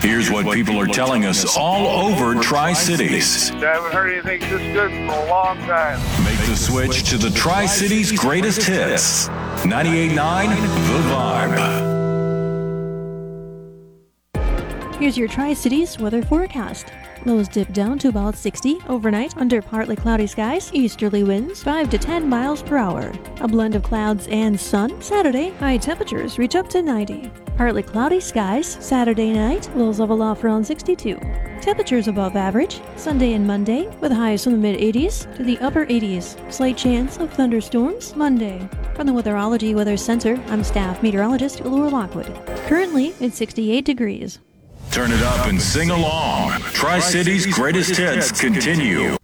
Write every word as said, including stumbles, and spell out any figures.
Here's what people are telling us all over Tri-Cities. I haven't heard anything this good for a long time. Make the switch to the Tri-Cities greatest hits. ninety-eight point nine The Vibe. Here's your Tri-Cities weather forecast. Lows dip down to about sixty overnight under partly cloudy skies, easterly winds five to ten miles per hour. A blend of clouds and sun. Saturday, high temperatures reach up to ninety. Partly cloudy skies Saturday night, lows level off around sixty-two. Temperatures above average Sunday and Monday with highs from the mid eighties to the upper eighties. Slight chance of thunderstorms Monday. From the Weatherology Weather Center, I'm staff meteorologist Laura Lockwood. Currently, it's sixty-eight degrees. Turn it up and sing along. Tri-Cities greatest hits continue.